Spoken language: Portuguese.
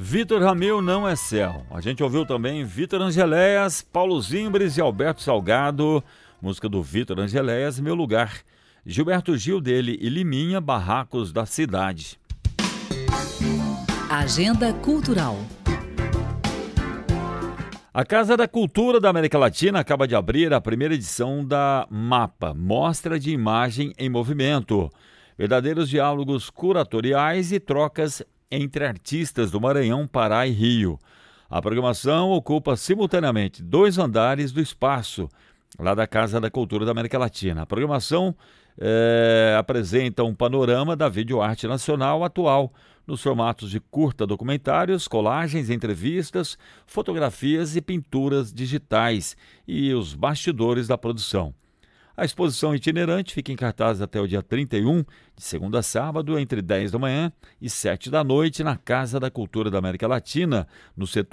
Vitor Ramil não é céu. A gente ouviu também Vitor Angeléas, Paulo Zimbres e Alberto Salgado. Música do Vitor Angeléas, Meu Lugar. Gilberto Gil dele e Liminha, Barracos da Cidade. Agenda Cultural. A Casa da Cultura da América Latina acaba de abrir a primeira edição da MAPA, Mostra de Imagem em Movimento. Verdadeiros diálogos curatoriais e trocas entre artistas do Maranhão, Pará e Rio. A programação ocupa simultaneamente 2 andares do espaço, lá da Casa da Cultura da América Latina. A programação apresenta um panorama da videoarte nacional atual, nos formatos de curta documentários, colagens, entrevistas, fotografias e pinturas digitais e os bastidores da produção. A exposição itinerante fica em cartaz até o dia 31, de segunda a sábado, entre 10 da manhã e 7 da noite, na Casa da Cultura da América Latina, no setor